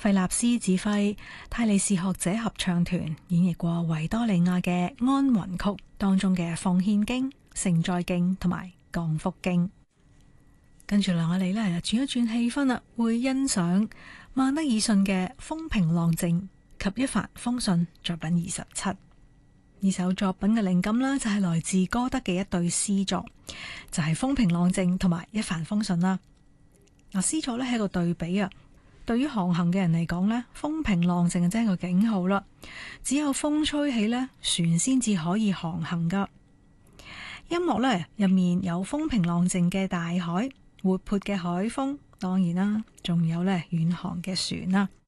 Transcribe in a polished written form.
費納斯指揮泰利士學者合唱團演繹過維多利亞嘅安魂曲當中嘅奉獻經、承載經同埋降福經。跟住嚟我哋咧轉一轉氣氛啦，會欣賞曼德爾遜嘅風平浪靜及一帆風順作品27。呢首作品嘅靈感啦，就係來自歌德嘅一對詩作，就係風平浪靜同埋一帆風順啦。嗱，詩作咧係一個對比啊。對於航行嘅人嚟講呢，風平浪靜真係個警號啦。只有風吹起呢，船先至可以航行噶。音樂呢入面有風平浪靜嘅大海、活潑嘅海風，當然啦，仲有呢遠航嘅船啦。